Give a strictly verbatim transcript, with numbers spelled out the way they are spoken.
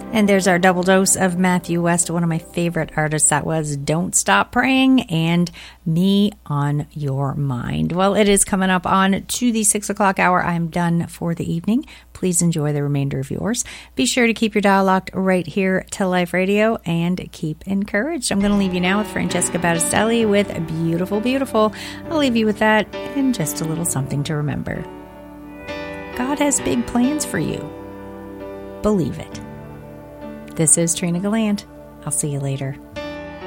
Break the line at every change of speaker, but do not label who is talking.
And there's our double dose of Matthew West, one of my favorite artists. That was Don't Stop Praying and Me on Your Mind. Well, it is coming up on to the six o'clock hour. I'm done for the evening. Please enjoy the remainder of yours. Be sure to keep your dial locked right here to Life Radio and keep encouraged. I'm going to leave you now with Francesca Battistelli with Beautiful, Beautiful. I'll leave you with that and just a little something to remember. God has big plans for you. Believe it. This is Trina Gallant. I'll see you later.